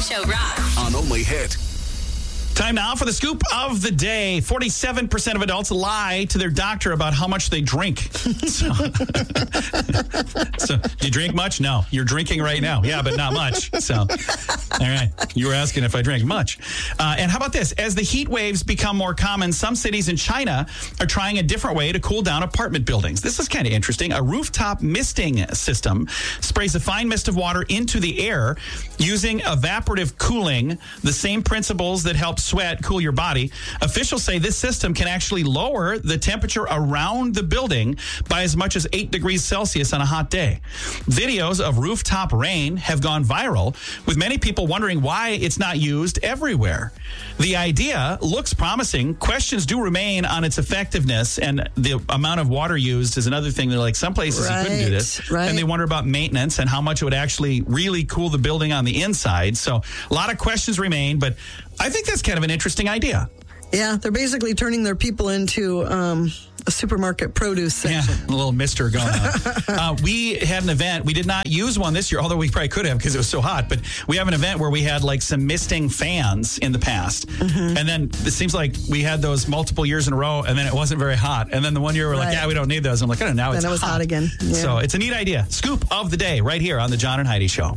Show rocks. On Only Hit. Time now for the scoop of the day. 47% of adults lie to their doctor about how much they drink. So, do you drink much? No. You're drinking right now. Yeah, but not much. So, all right. You were asking if I drank much. And how about this? As the heat waves become more common, some cities in China are trying a different way to cool down apartment buildings. This is kind of interesting. A rooftop misting system sprays a fine mist of water into the air using evaporative cooling, the same principles that help sweat cool your body. Officials say this system can actually lower the temperature around the building by as much as 8 degrees Celsius on a hot day. Videos of rooftop rain have gone viral, with many people wondering why it's not used everywhere. The idea looks promising. Questions do remain on its effectiveness, and the amount of water used is another thing. They're like, some places you couldn't do this. Right. And they wonder about maintenance and how much it would actually really cool the building on the inside. So a lot of questions remain, but I think that's kind of an interesting idea. Yeah, they're basically turning their people into a supermarket produce section. Yeah, a little mister going on. We had an event. We did not use one this year, although we probably could have because it was so hot. But we have an event where we had like some misting fans in the past. Mm-hmm. And then it seems like we had those multiple years in a row, and then it wasn't very hot. And then the one year we're like, yeah, we don't need those. I'm like, oh, now it's hot. Then it was hot again. Yeah. So it's a neat idea. Scoop of the day right here on the John and Heidi Show.